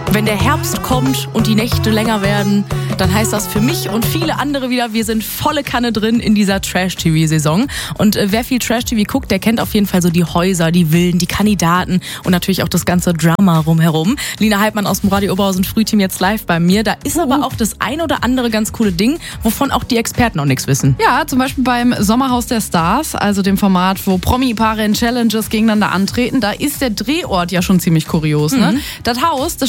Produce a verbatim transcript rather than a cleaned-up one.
Wenn der Herbst kommt und die Nächte länger werden, dann heißt das für mich und viele andere wieder, wir sind volle Kanne drin in dieser Trash-T V-Saison. Und äh, wer viel Trash-T V guckt, der kennt auf jeden Fall so die Häuser, die Villen, die Kandidaten und natürlich auch das ganze Drama rumherum. Lina Heidmann aus dem Radio Oberhausen Frühteam jetzt live bei mir. Da ist aber auch das ein oder andere ganz coole Ding, wovon auch die Experten noch nichts wissen. Ja, zum Beispiel beim Sommerhaus der Stars, also dem Format, wo Promi-Paare in Challenges gegeneinander antreten. Da ist der Drehort ja schon ziemlich kurios. Ne? Mhm. Das Haus, das